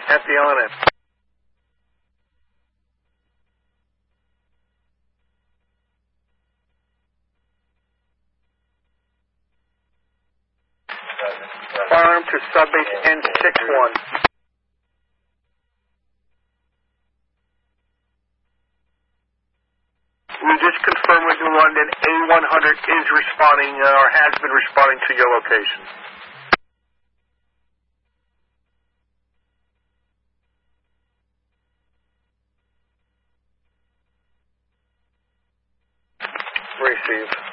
At the LNN. Farm to subbase N61. We just confirmed with New London, A100 is responding or has been responding to your location. Receive.